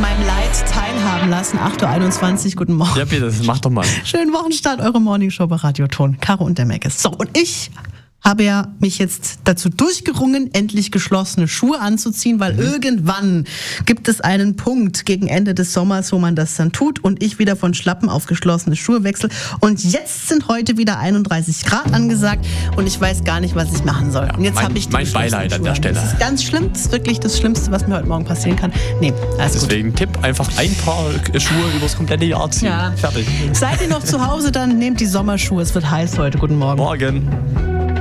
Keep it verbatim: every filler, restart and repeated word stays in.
meinem Leid teilhaben lassen. acht Uhr einundzwanzig, guten Morgen. Ja, bitte, mach doch mal. Schönen Wochenstart, eure Morningshow bei Radio Ton. Caro und der Meckes. So, und ich habe ja mich jetzt dazu durchgerungen, endlich geschlossene Schuhe anzuziehen, weil mhm. irgendwann gibt es einen Punkt gegen Ende des Sommers, wo man das dann tut und ich wieder von Schlappen auf geschlossene Schuhe wechsle. Und jetzt sind heute wieder einunddreißig Grad angesagt und ich weiß gar nicht, was ich machen soll. Ja, und jetzt mein, habe ich die mein Beileid an der Stelle. Das ist ganz schlimm, das ist wirklich das Schlimmste, was mir heute Morgen passieren kann. Nee, alles Deswegen gut. Tipp, einfach ein paar Schuhe übers komplette Jahr ziehen. Ja. Fertig. Seid ihr noch zu Hause, dann nehmt die Sommerschuhe. Es wird heiß heute. Guten Morgen. Morgen.